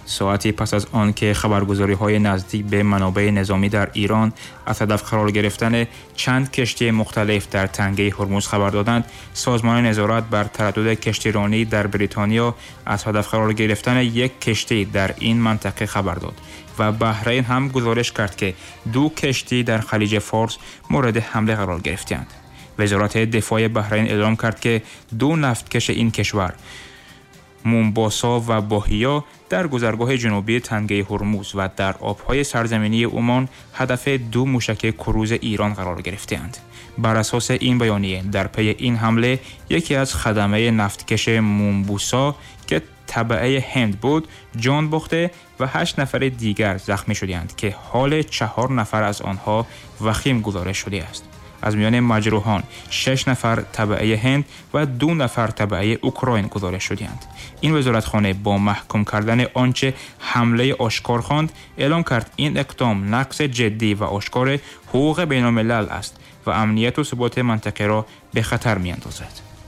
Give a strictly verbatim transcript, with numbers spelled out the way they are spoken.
ساعتی پس از آنکه خبرگزاری‌های نزدیک به منابع نظامی در ایران از هدف قرار گرفتن چند کشتی مختلف در تنگه هرمز خبر دادند، سازمان نظارت بر تردد کشتیرانی در بریتانیا از هدف قرار گرفتن یک کشتی در این منطقه خبر داد و بحرین هم گزارش کرد که دو کشتی در خلیج فارس مورد حمله قرار گرفتند. وزارت دفاع بحرین اعلام کرد که دو نفتکش این کشور، مومباسا و باهیا، در گذرگاه جنوبی تنگه هرمز و در آبهای سرزمینی عمان هدف دو موشک کروز ایران قرار گرفتند. بر اساس این بیانیه در پی این حمله یکی از خدمه نفتکش مومباسا که تبعه هند بود جان باخته و هشت نفر دیگر زخمی شدند که حال چهار نفر از آنها وخیم گزارش شده است. از میان مجروحان شش نفر تبعه هند و دو نفر تبعه اوکراین گزارش شدند. این وزارتخانه با محکوم کردن آنچه حمله آشکار خواند اعلام کرد این اقدام نقض جدی و آشکار حقوق بین الملل است و امنیت و ثبات منطقه را به خطر می‌اندازد.